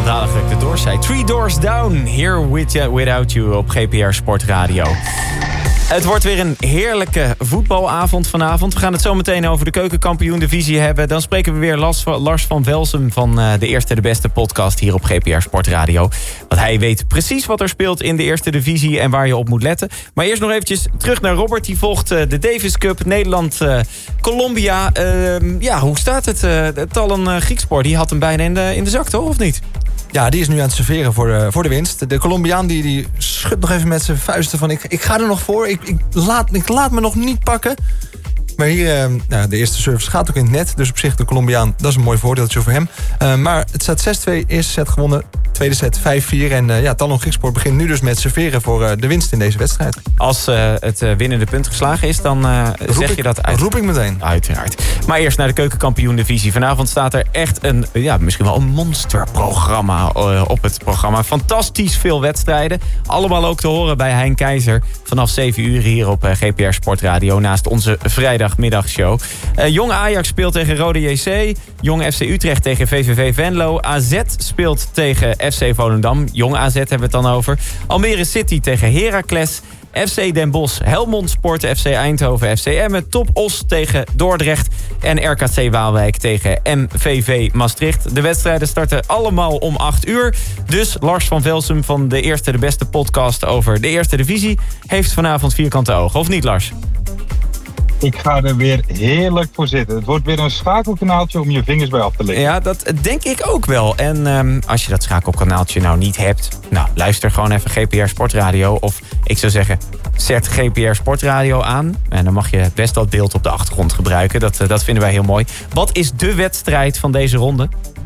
dan dadelijk de Doors zei. 3 Doors Down, Here Without You op GPR Sportradio. Het wordt weer een heerlijke voetbalavond vanavond. We gaan het zo meteen over de keukenkampioen-divisie hebben. Dan spreken we weer Lars van Velsum van de Eerste de Beste podcast hier op GPR Sportradio. Want hij weet precies wat er speelt in de Eerste Divisie en waar je op moet letten. Maar eerst nog eventjes terug naar Robert. Die volgt de Davis Cup, Nederland-Colombia. Hoe staat het? Het al een Griekspoor, die had hem bijna in de zak, toch? Of niet? Ja, die is nu aan het serveren voor de winst. De Colombiaan die schudt nog even met zijn vuisten van... Ik ga er nog voor, ik laat me nog niet pakken. Maar hier, de eerste service gaat ook in het net. Dus op zich de Colombiaan, dat is een mooi voordeeltje voor hem. Maar het staat 6-2, eerste set gewonnen. Tweede set 5-4. En Talon Griekspoor begint nu dus met serveren voor de winst in deze wedstrijd. Als het winnende punt geslagen is, dan zeg je dat uit. Roep ik meteen. Uiteraard. Maar eerst naar de keukenkampioen-divisie. Vanavond staat er echt misschien wel een monsterprogramma op het programma. Fantastisch veel wedstrijden. Allemaal ook te horen bij Hein Keizer. Vanaf 7 uur hier op GPR Sportradio. Naast onze vrijdagmiddagshow. Jong Ajax speelt tegen Rode JC. Jong FC Utrecht tegen VVV Venlo. AZ speelt tegen FC Volendam. Jong AZ hebben we het dan over. Almere City tegen Heracles. FC Den Bosch, Helmond Sport, FC Eindhoven, FC Emmen, Top Os tegen Dordrecht en RKC Waalwijk tegen MVV Maastricht. De wedstrijden starten allemaal om 8 uur. Dus Lars van Velsum van de Eerste de Beste podcast over de Eerste Divisie heeft vanavond vierkante ogen. Of niet, Lars? Ik ga er weer heerlijk voor zitten. Het wordt weer een schakelkanaaltje om je vingers bij af te leggen. Ja, dat denk ik ook wel. En als je dat schakelkanaaltje nou niet hebt... luister gewoon even GPR Sportradio. Of ik zou zeggen, zet GPR Sportradio aan. En dan mag je best dat beeld op de achtergrond gebruiken. Dat vinden wij heel mooi. Wat is de wedstrijd van deze ronde?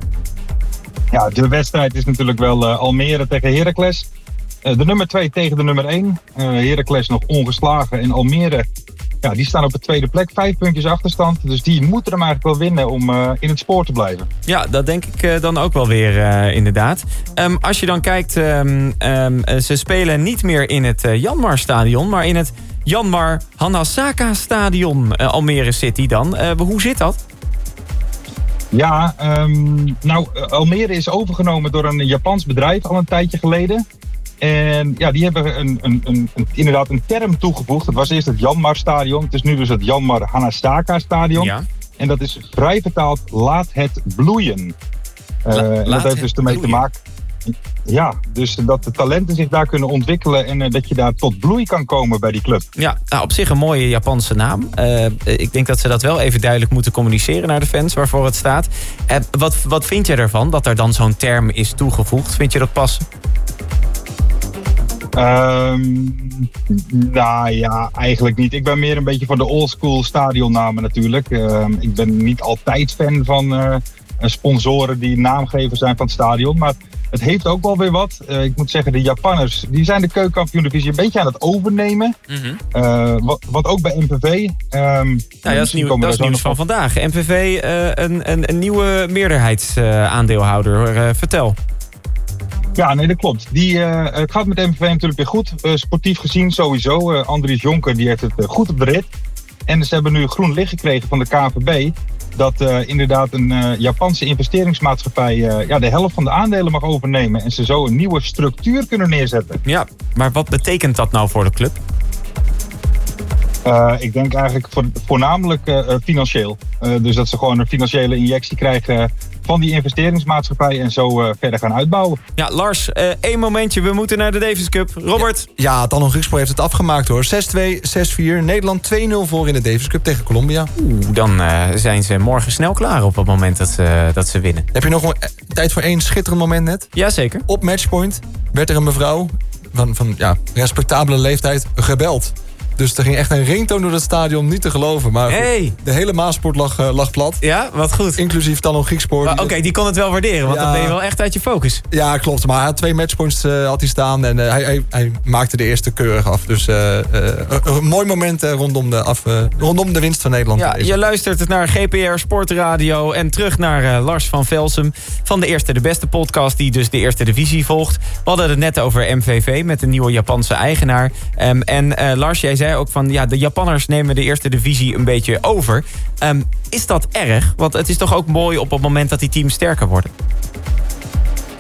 Ja, de wedstrijd is natuurlijk wel Almere tegen Heracles. De nummer 2 tegen de nummer 1. Heracles nog ongeslagen en Almere... Ja, die staan op de tweede plek, 5 puntjes achterstand. Dus die moeten hem eigenlijk wel winnen om in het spoor te blijven. Ja, dat denk ik dan ook wel weer inderdaad. Als je dan kijkt, ze spelen niet meer in het Janmar Stadion... maar in het Janmar Hanasaka Stadion, Almere City dan. Hoe zit dat? Ja, Almere is overgenomen door een Japans bedrijf al een tijdje geleden... En ja, die hebben inderdaad een term toegevoegd. Het was eerst het Janmar Stadion. Het is nu dus het Janmar Hanasaka Stadion. Ja. En dat is vrij vertaald, laat het bloeien. Dat heeft dus ermee te maken... Ja, dus dat de talenten zich daar kunnen ontwikkelen... en dat je daar tot bloei kan komen bij die club. Ja, op zich een mooie Japanse naam. Ik denk dat ze dat wel even duidelijk moeten communiceren naar de fans... waarvoor het staat. Wat vind jij ervan dat er dan zo'n term is toegevoegd? Vind je dat passen? Eigenlijk niet. Ik ben meer een beetje van de oldschool stadionnamen natuurlijk. Ik ben niet altijd fan van sponsoren die naamgever zijn van het stadion. Maar het heeft ook wel weer wat. Ik moet zeggen, de Japanners die zijn de keukenkampioen-divisie een beetje aan het overnemen. Mm-hmm. Wat ook bij MVV. Dat is nieuws van vandaag. MVV een nieuwe meerderheidsaandeelhouder. Vertel. Ja, nee, dat klopt. Het gaat met MVV natuurlijk weer goed. Sportief gezien sowieso. Andries Jonker die heeft het goed op de rit. En ze hebben nu groen licht gekregen van de KNVB... dat inderdaad een Japanse investeringsmaatschappij... de helft van de aandelen mag overnemen... en ze zo een nieuwe structuur kunnen neerzetten. Ja, maar wat betekent dat nou voor de club? Ik denk eigenlijk voornamelijk financieel. Dus dat ze gewoon een financiële injectie krijgen van die investeringsmaatschappij en zo verder gaan uitbouwen. Ja, Lars, 1 momentje. We moeten naar de Davis Cup. Robert? Ja, Talon Griekspoor heeft het afgemaakt hoor. 6-2, 6-4. Nederland 2-0 voor in de Davis Cup tegen Colombia. Dan zijn ze morgen snel klaar op het moment dat ze winnen. Heb je nog tijd voor 1 schitterend moment net? Jazeker. Op matchpoint werd er een mevrouw van respectabele leeftijd gebeld. Dus er ging echt een ringtoon door het stadion, niet te geloven. Maar de hele Maasport lag plat. Ja, wat goed. Inclusief Talon Griekspoor. Oké, die kon het wel waarderen, want dan ben je wel echt uit je focus. Ja, klopt. Maar hij had 2 matchpoints had hij staan en hij maakte de eerste keurig af. Dus een mooi moment rondom de winst van Nederland. Ja, je luistert naar GPR Sportradio en terug naar Lars van Velsum van de Eerste de Beste podcast, die dus de Eerste Divisie volgt. We hadden het net over MVV met een nieuwe Japanse eigenaar. Lars, jij zei ook van de Japanners nemen de Eerste Divisie een beetje over. Is dat erg? Want het is toch ook mooi op het moment dat die teams sterker worden?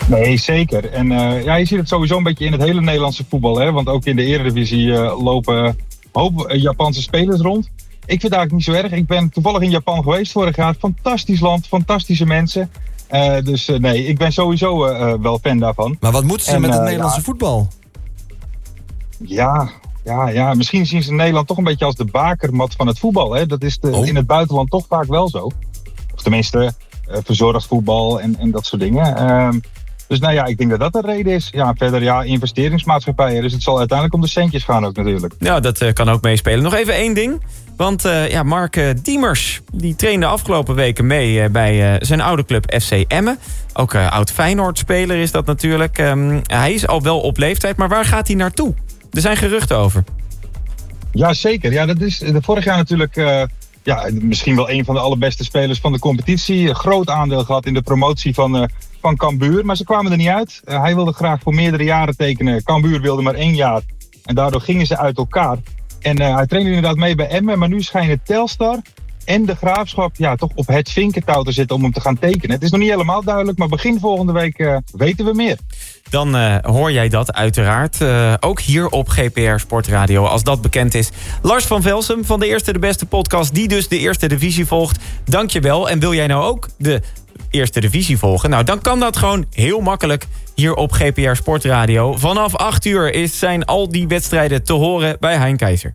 Nee, zeker. En je ziet het sowieso een beetje in het hele Nederlandse voetbal. Hè? Want ook in de Eredivisie lopen een hoop Japanse spelers rond. Ik vind het eigenlijk niet zo erg. Ik ben toevallig in Japan geweest vorig jaar. Fantastisch land, fantastische mensen. Dus ik ben sowieso wel fan daarvan. Maar wat moeten ze met het Nederlandse voetbal? Ja, misschien zien ze Nederland toch een beetje als de bakermat van het voetbal. Hè? Dat is in het buitenland toch vaak wel zo. Of tenminste, verzorgd voetbal en dat soort dingen. Dus ik denk dat dat de reden is. Ja, verder investeringsmaatschappijen. Dus het zal uiteindelijk om de centjes gaan ook natuurlijk. Ja, dat kan ook meespelen. Nog even één ding. Want Mark Diemers, die trainde afgelopen weken mee bij zijn oude club FC Emmen. Ook oud Feyenoord-speler is dat natuurlijk. Hij is al wel op leeftijd, maar waar gaat hij naartoe? Er zijn geruchten over. Ja, zeker. Ja, dat is vorig jaar natuurlijk misschien wel een van de allerbeste spelers van de competitie. Een groot aandeel gehad in de promotie van Cambuur. Maar ze kwamen er niet uit. Hij wilde graag voor meerdere jaren tekenen. Cambuur wilde maar 1 jaar. En daardoor gingen ze uit elkaar. En hij trainde inderdaad mee bij Emmen. Maar nu schijnen Telstar en de Graafschap toch op het vinkentouw te zitten om hem te gaan tekenen. Het is nog niet helemaal duidelijk, maar begin volgende week weten we meer. Dan hoor jij dat uiteraard ook hier op GPR Sportradio als dat bekend is. Lars van Velsum van de Eerste de Beste podcast, die dus de Eerste Divisie volgt. Dank je wel. En wil jij nou ook de Eerste Divisie volgen? Nou, dan kan dat gewoon heel makkelijk hier op GPR Sportradio. Vanaf 8 uur zijn al die wedstrijden te horen bij Hein Keizer.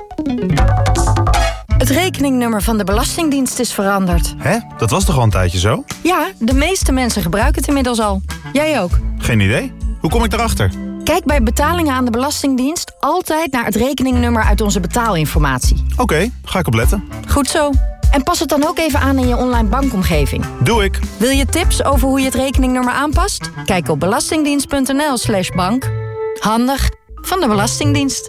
Het rekeningnummer van de Belastingdienst is veranderd. Hè? Dat was toch al een tijdje zo? Ja, de meeste mensen gebruiken het inmiddels al. Jij ook. Geen idee. Hoe kom ik daarachter? Kijk bij betalingen aan de Belastingdienst altijd naar het rekeningnummer uit onze betaalinformatie. Oké, ga ik opletten. Goed zo. En pas het dan ook even aan in je online bankomgeving. Doe ik. Wil je tips over hoe je het rekeningnummer aanpast? Kijk op belastingdienst.nl/bank. Handig van de Belastingdienst.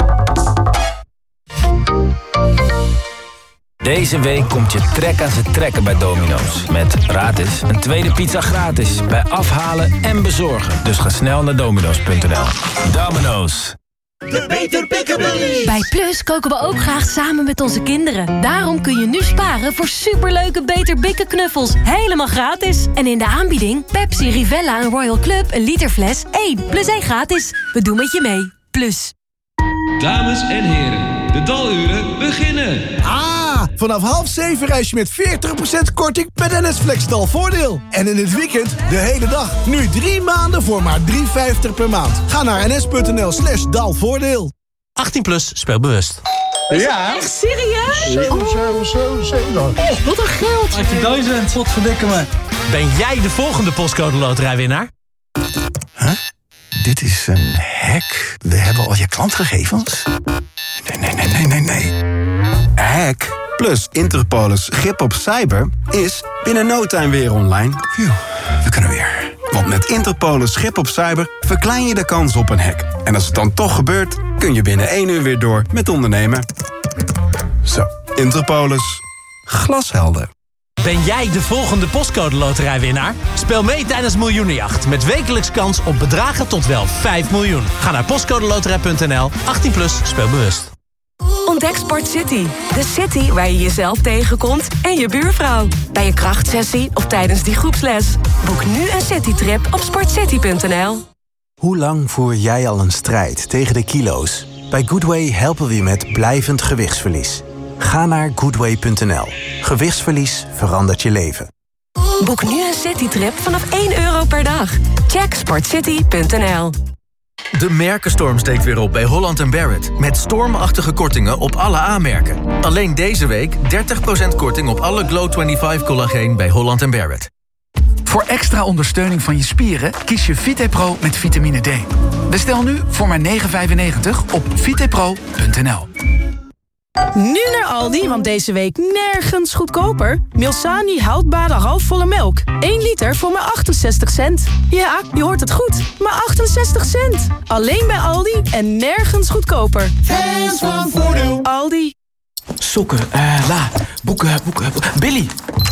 Deze week komt je trek aan zijn trekken bij Domino's. Met gratis een tweede pizza gratis bij afhalen en bezorgen. Dus ga snel naar domino's.nl. Domino's. De Beter Pickabilly. Bij Plus koken we ook graag samen met onze kinderen. Daarom kun je nu sparen voor superleuke Beter Bikken knuffels. Helemaal gratis. En in de aanbieding Pepsi, Rivella en Royal Club een literfles 1 + 1 gratis. We doen met je mee. Plus. Dames en heren, de daluren beginnen. Vanaf 6:30 reis je met 40% korting met NS Flex Dalvoordeel. En in het weekend de hele dag. Nu 3 maanden voor maar $3,50 per maand. Ga naar ns.nl/dalvoordeel. 18+, speel bewust. Ja? Echt serieus? 7. Oh, wat een geld. 18.000, wat verdikken me. Ben jij de volgende postcode loterijwinnaar? Huh? Dit is een hack. We hebben al je klantgegevens. Nee. Hack plus Interpolis grip op cyber is binnen no time weer online. Phew, we kunnen weer. Want met Interpolis grip op cyber verklein je de kans op een hack. En als het dan toch gebeurt, kun je binnen 1 uur weer door met ondernemen. Zo, Interpolis. Glashelder. Ben jij de volgende postcode loterijwinnaar? Speel mee tijdens Miljoenenjacht met wekelijks kans op bedragen tot wel 5 miljoen. Ga naar postcodeloterij.nl. 18+, speel bewust. Ontdek Sport City. De city waar je jezelf tegenkomt en je buurvrouw. Bij een krachtsessie of tijdens die groepsles. Boek nu een citytrip op sportcity.nl. Hoe lang voer jij al een strijd tegen de kilo's? Bij Goodway helpen we je met blijvend gewichtsverlies. Ga naar goodway.nl. Gewichtsverlies verandert je leven. Boek nu een citytrip vanaf €1 per dag. Check sportcity.nl. De merkenstorm steekt weer op bij Holland & Barrett. Met stormachtige kortingen op alle aanmerken. Alleen deze week 30% korting op alle Glow 25 collageen bij Holland & Barrett. Voor extra ondersteuning van je spieren kies je VitePro met vitamine D. Bestel nu voor maar €9,95 op vitepro.nl. Nu naar Aldi, want deze week nergens goedkoper. Milsani houdbare halfvolle melk. 1 liter voor maar 68 cent. Ja, je hoort het goed. Maar 68 cent. Alleen bij Aldi en nergens goedkoper. Fans van Voordeel. Aldi. Sokken, boeken. Billy.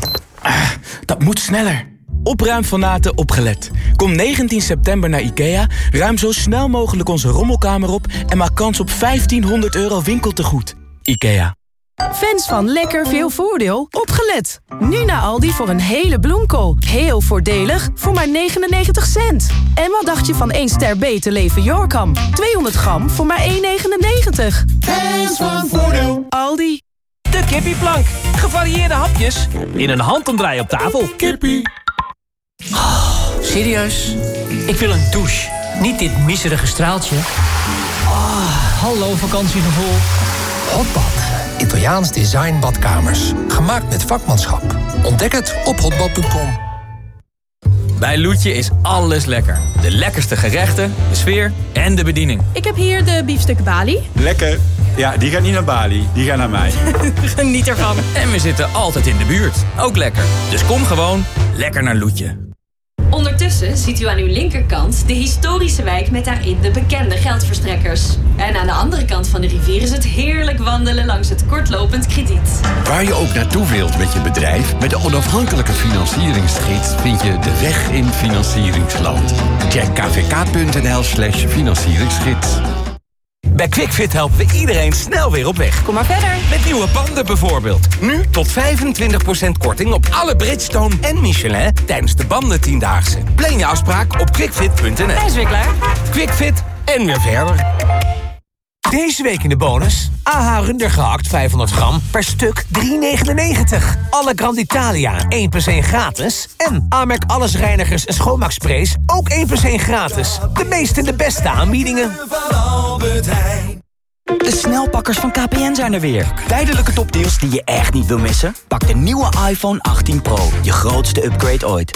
Dat moet sneller. Opruimfanaten opgelet. Kom 19 september naar IKEA, ruim zo snel mogelijk onze rommelkamer op en maak kans op €1.500 winkeltegoed. IKEA. Fans van lekker veel voordeel, opgelet. Nu naar Aldi voor een hele bloemkool. Heel voordelig voor maar 99 cent. En wat dacht je van 1 ster beter leven Yorkam? 200 gram voor maar 1,99. Fans van voordeel. Aldi. De kippieplank. Gevarieerde hapjes. In een handomdraai op tafel. Kippie. Oh, serieus? Ik wil een douche. Niet dit miserige straaltje. Hallo vakantiegevoel. Hotbad. Italiaans design badkamers. Gemaakt met vakmanschap. Ontdek het op hotbad.com. Bij Loetje is alles lekker. De lekkerste gerechten, de sfeer en de bediening. Ik heb hier de biefstuk Bali. Lekker. Ja, die gaat niet naar Bali. Die gaat naar mij. Geniet ervan. En we zitten altijd in de buurt. Ook lekker. Dus kom gewoon lekker naar Loetje. Ondertussen ziet u aan uw linkerkant de historische wijk met daarin de bekende geldverstrekkers. En aan de andere kant van de rivier is het heerlijk wandelen langs het kortlopend krediet. Waar je ook naartoe wilt met je bedrijf, met de onafhankelijke financieringsgids vind je de weg in financieringsland. Check kvk.nl/financieringsgids. Bij QuickFit helpen we iedereen snel weer op weg. Kom maar verder. Met nieuwe banden bijvoorbeeld. Nu tot 25% korting op alle Bridgestone en Michelin tijdens de banden 10-daagse. Plan je afspraak op quickfit.nl. Hij is weer klaar. QuickFit en weer verder. Deze week in de bonus. AH Runder gehakt 500 gram per stuk 3,99. Alle Grand Italia 1 + 1 gratis. En Amerk allesreinigers en schoonmaaksprays ook 1 + 1 gratis. De meeste en de beste aanbiedingen. De snelpakkers van KPN zijn er weer. Tijdelijke topdeals die je echt niet wil missen? Pak de nieuwe iPhone 18 Pro. Je grootste upgrade ooit.